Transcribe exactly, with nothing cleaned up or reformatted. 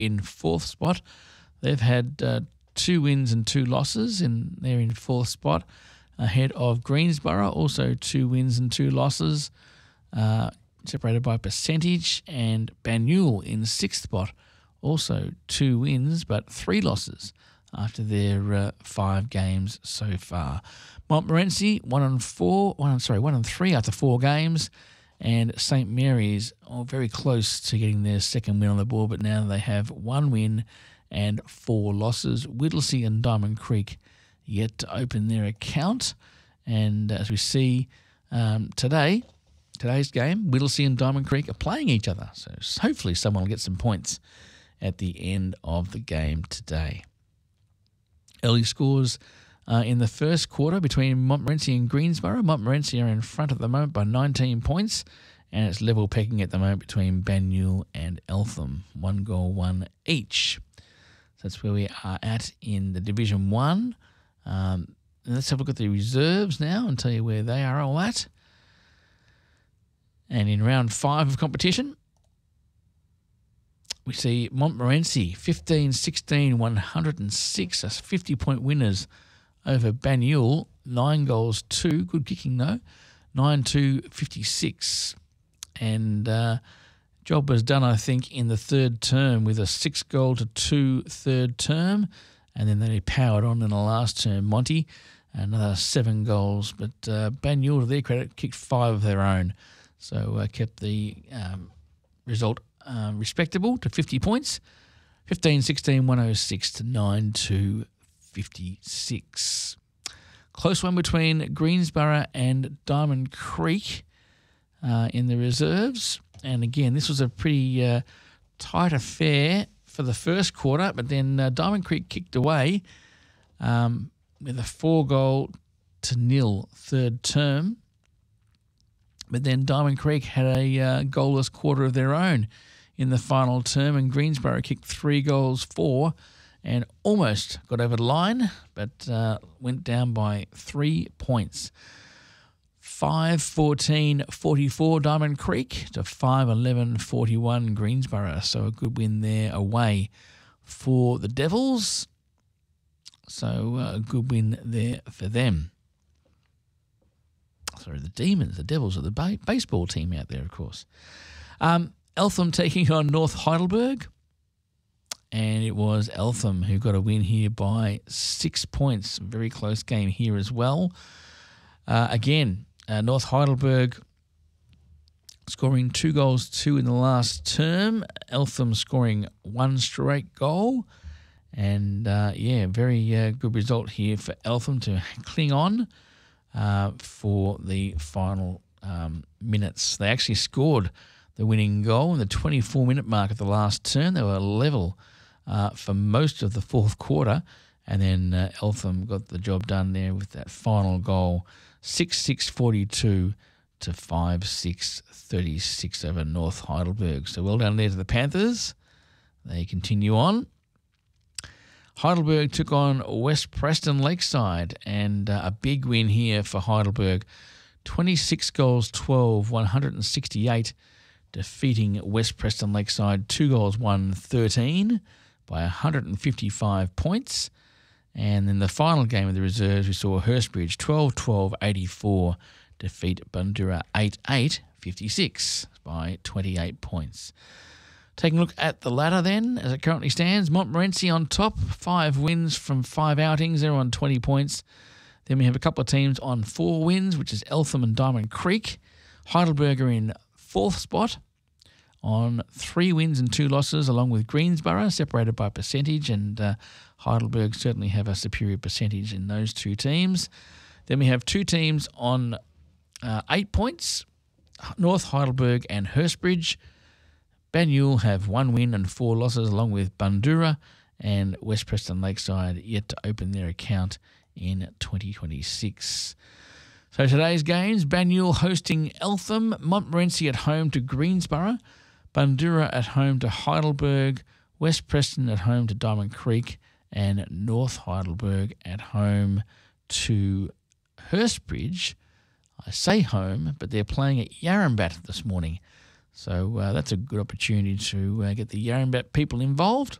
in fourth spot. They've had uh, two wins and two losses, and they're in fourth spot, ahead of Greensborough, also two wins and two losses, uh, separated by percentage, and Banyule in sixth spot, also two wins but three losses after their uh, five games so far. Montmorency one and four, one sorry, one and three after four games, and Saint Mary's oh, very close to getting their second win on the board, but now they have one win and four losses. Whittlesea and Diamond Creek yet to open their account, and as we see um, today, today's game, Whittlesea and Diamond Creek are playing each other, so hopefully someone will get some points at the end of the game today. Early scores uh, in the first quarter between Montmorency and Greensborough. Montmorency are in front at the moment by nineteen points, and it's level pecking at the moment between Banyule and Eltham, one goal, one each. So that's where we are at in the Division one. Um, let's have a look at the reserves now and tell you where they are all at. And in round five of competition, we see Montmorency fifteen sixteen one hundred six, that's fifty-point winners over Banyule, nine goals, two, good kicking though, nine two fifty-six. And uh, job was done, I think, in the third term with a six goal to two third term, and then they powered on in the last term. Monty, another seven goals, but uh, Banyule, to their credit, kicked five of their own, so uh, kept the um, result uh, respectable to fifty points, fifteen sixteen one oh six to nine two fifty-six. Close one between Greensborough and Diamond Creek uh, in the reserves. And again, this was a pretty uh, tight affair for the first quarter, but then uh, Diamond Creek kicked away um, with a four goal to nil third term. But then Diamond Creek had a uh, goalless quarter of their own in the final term, and Greensborough kicked three goals, four, and almost got over the line, but uh, went down by three points. five fourteen forty-four Diamond Creek to five eleven forty-one Greensborough. So a good win there away for the Devils. So uh, a good win there for them. Sorry, the Demons, the Devils are the ba- baseball team out there, of course. Um, Eltham taking on North Heidelberg. And it was Eltham who got a win here by six points. Very close game here as well. Uh, again, uh, North Heidelberg scoring two goals, two in the last term. Eltham scoring one straight goal. And, uh, yeah, very uh, good result here for Eltham to cling on uh, for the final um, minutes. They actually scored the winning goal in the twenty-four minute mark of the last turn. They were level Uh, for most of the fourth quarter, and then uh, Eltham got the job done there with that final goal, six six forty-two to five six thirty-six over North Heidelberg. So well done there to the Panthers. They continue on. Heidelberg took on West Preston Lakeside, and uh, a big win here for Heidelberg, twenty-six goals, twelve, one hundred sixty-eight, defeating West Preston Lakeside, two goals, one, thirteen, by one hundred fifty-five points. And in the final game of the reserves, we saw Hurstbridge twelve twelve eighty-four defeat Bundoora eight eight fifty-six by twenty-eight points. Taking a look at the ladder then, as it currently stands, Montmorency on top, five wins from five outings. They're on twenty points. Then we have a couple of teams on four wins, which is Eltham and Diamond Creek. Heidelberg are in fourth spot on three wins and two losses, along with Greensborough, separated by percentage, and uh, Heidelberg certainly have a superior percentage in those two teams. Then we have two teams on uh, eight points, North Heidelberg and Hurstbridge. Banyule have one win and four losses, along with Bundoora, and West Preston Lakeside yet to open their account in twenty twenty-six. So today's games, Banyule hosting Eltham, Montmorency at home to Greensborough, Bundoora at home to Heidelberg, West Preston at home to Diamond Creek, and North Heidelberg at home to Hurstbridge. I say home, but they're playing at Yarrambat this morning. So uh, that's a good opportunity to uh, get the Yarrambat people involved.